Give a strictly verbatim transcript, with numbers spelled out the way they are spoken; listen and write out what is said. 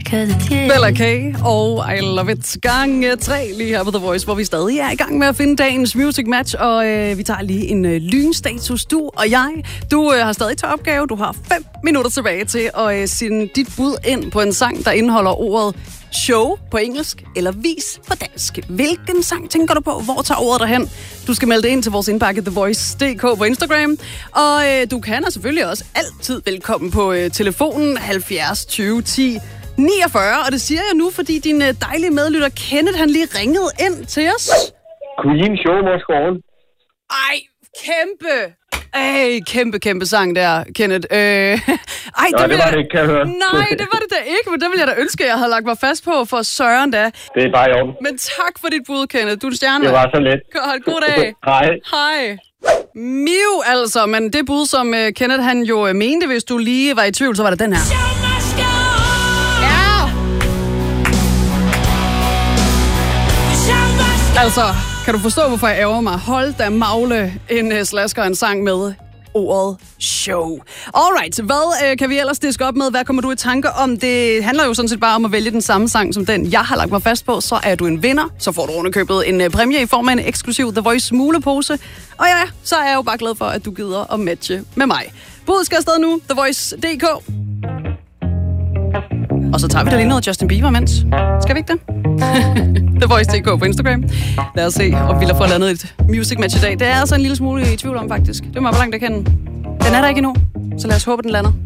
Bella K og I Love It. Gang tre lige her på The Voice, hvor vi stadig er i gang med at finde dagens Music Match, og øh, vi tager lige en øh, lynstatus. Du og jeg, du øh, har stadig til opgave. Du har fem minutter tilbage til at øh, sende dit bud ind på en sang, der indeholder ordet show på engelsk eller vis på dansk. Hvilken sang tænker du på? Hvor tager ordet derhen? Du skal melde det ind til vores indbakke The Voice punktum d k på Instagram. Og øh, du kan og selvfølgelig også altid velkommen på øh, telefonen halvfjerds tyve ti niogfyrre. Og det siger jeg nu, fordi din øh, dejlige medlytter Kenneth, han lige ringede ind til os. Queen Show must go on. Ej, kæmpe! Ej, kæmpe, kæmpe sang der, Kenneth. Øh, ej, Nå, det var jeg... det ikke, kan jeg høre. Nej, det var det da ikke, men det ville jeg da ønske, at jeg havde lagt mig fast på for søren da. Det er bare i orden. Men tak for dit bud, Kenneth. Du er en stjerne. Det var så let. Godt, god dag. Hej. Hej. Miu, altså, men det bud, som uh, Kenneth han jo uh, mente, hvis du lige var i tvivl, så var det den her. Ja! Altså, kan du forstå, hvorfor jeg ærger mig? Hold da magle en uh, slasker en sang med ordet show. Alright, hvad øh, kan vi ellers diske op med? Hvad kommer du i tanker om? Det handler jo sådan set bare om at vælge den samme sang som den, jeg har lagt mig fast på. Så er du en vinder. Så får du underkøbet en øh, præmie i form af en eksklusiv The Voice smulepose. Og ja, så er jeg jo bare glad for, at du gider at matche med mig. Budet skal afsted nu. The Voice punktum d k. Og så tager vi da lige noget Justin Bieber, mens. Skal vi ikke det? The Voice punktum d k på Instagram. Lad os se, om vi får landet et music match i dag. Det er altså en lille smule i tvivl om, faktisk. Det må jeg bare langt erkende. Den er der ikke endnu, så lad os håbe, den lander.